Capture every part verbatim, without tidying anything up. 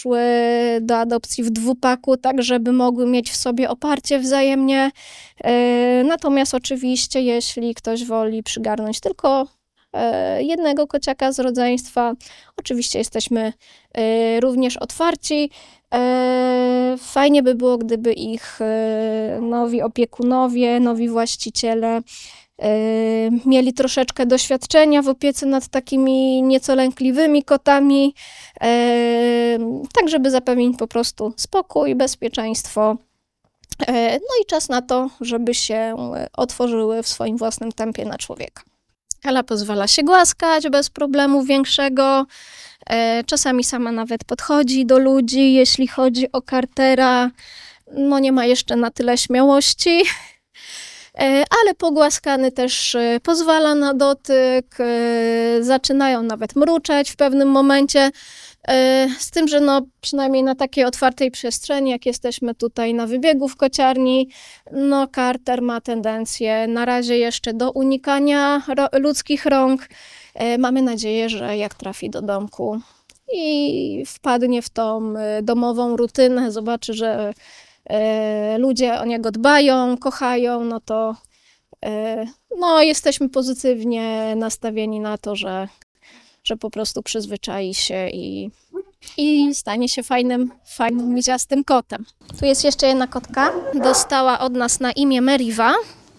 do adopcji w dwupaku, tak żeby mogły mieć w sobie oparcie wzajemnie. Natomiast oczywiście, jeśli ktoś woli przygarnąć tylko jednego kociaka z rodzeństwa, oczywiście jesteśmy również otwarci. Fajnie by było, gdyby ich nowi opiekunowie, nowi właściciele mieli troszeczkę doświadczenia w opiece nad takimi nieco lękliwymi kotami, tak żeby zapewnić po prostu spokój, bezpieczeństwo, no i czas na to, żeby się otworzyły w swoim własnym tempie na człowieka. Ela pozwala się głaskać bez problemu większego, czasami sama nawet podchodzi do ludzi, jeśli chodzi o Cartera, no nie ma jeszcze na tyle śmiałości, ale pogłaskany też pozwala na dotyk, zaczynają nawet mruczeć w pewnym momencie, z tym, że no przynajmniej na takiej otwartej przestrzeni, jak jesteśmy tutaj na wybiegu w kociarni, no Carter ma tendencję na razie jeszcze do unikania ludzkich rąk. Mamy nadzieję, że jak trafi do domku i wpadnie w tą domową rutynę, zobaczy, że ludzie o niego dbają, kochają, no to no, jesteśmy pozytywnie nastawieni na to, że, że po prostu przyzwyczai się i, i stanie się fajnym, fajnym, miziastym kotem. Tu jest jeszcze jedna kotka, dostała od nas na imię Meriva.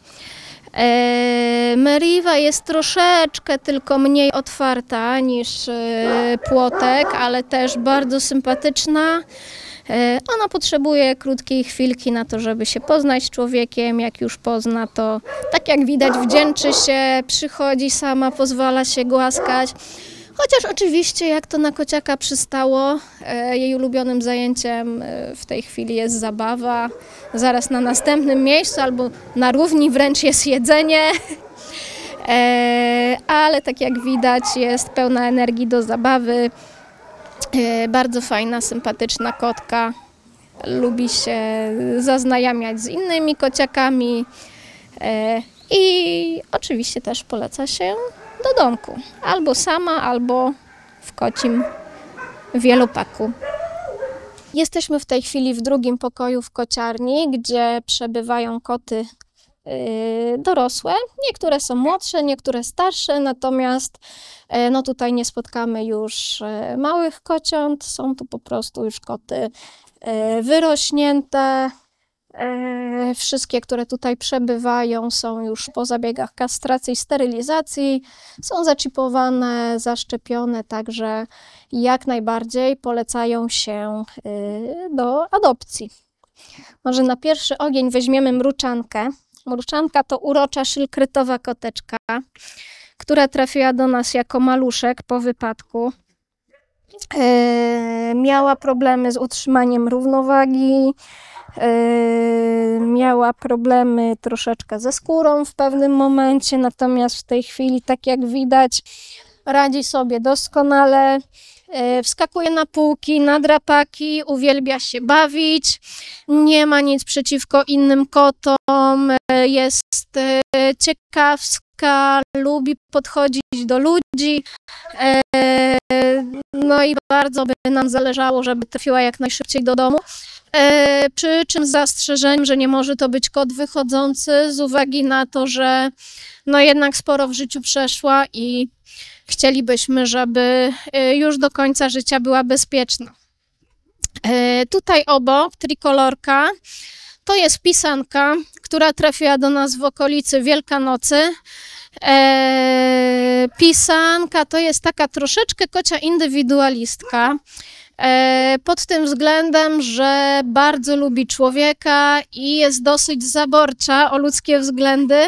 E, Meriva jest troszeczkę tylko mniej otwarta niż e, Płotek, ale też bardzo sympatyczna. Ona potrzebuje krótkiej chwilki na to, żeby się poznać z człowiekiem. Jak już pozna, to tak jak widać wdzięczy się, przychodzi sama, pozwala się głaskać. Chociaż oczywiście, jak to na kociaka przystało, jej ulubionym zajęciem w tej chwili jest zabawa. Zaraz na następnym miejscu albo na równi wręcz jest jedzenie. Ale tak jak widać, jest pełna energii do zabawy. Bardzo fajna, sympatyczna kotka. Lubi się zaznajamiać z innymi kociakami i oczywiście też poleca się do domku. Albo sama, albo w kocim wielopaku. Jesteśmy w tej chwili w drugim pokoju w kociarni, gdzie przebywają koty dorosłe. Niektóre są młodsze, niektóre starsze, natomiast no tutaj nie spotkamy już małych kociąt, są tu po prostu już koty wyrośnięte. Wszystkie, które tutaj przebywają, są już po zabiegach kastracji i sterylizacji, są zaczipowane, zaszczepione, także jak najbardziej polecają się do adopcji. Może na pierwszy ogień weźmiemy mruczankę. Mruczanka to urocza szylkrytowa koteczka, która trafiła do nas jako maluszek po wypadku. E, miała problemy z utrzymaniem równowagi, e, miała problemy troszeczkę ze skórą w pewnym momencie, natomiast w tej chwili, tak jak widać, radzi sobie doskonale. Wskakuje na półki, na drapaki, uwielbia się bawić, nie ma nic przeciwko innym kotom, jest ciekawska, lubi podchodzić do ludzi. No i bardzo by nam zależało, żeby trafiła jak najszybciej do domu. Przy czym z zastrzeżeniem, że nie może to być kot wychodzący z uwagi na to, że no jednak sporo w życiu przeszła i chcielibyśmy, żeby już do końca życia była bezpieczna. Tutaj obok trikolorka to jest pisanka, która trafiła do nas w okolicy Wielkanocy. Pisanka to jest taka troszeczkę kocia indywidualistka. Pod tym względem, że bardzo lubi człowieka i jest dosyć zaborcza o ludzkie względy.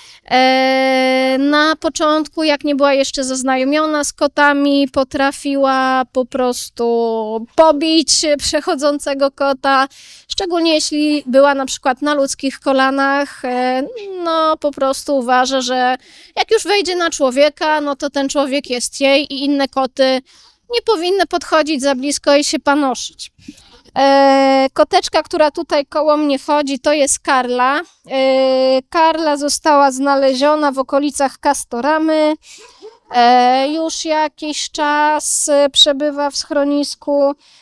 Na początku, jak nie była jeszcze zaznajomiona z kotami, potrafiła po prostu pobić przechodzącego kota, szczególnie jeśli była na przykład na ludzkich kolanach. No po prostu uważa, że jak już wejdzie na człowieka, no to ten człowiek jest jej i inne koty nie powinny podchodzić za blisko i się panoszyć. E, koteczka, która tutaj koło mnie chodzi, to jest Karla. E, Karla została znaleziona w okolicach Castoramy. E, już jakiś czas przebywa w schronisku.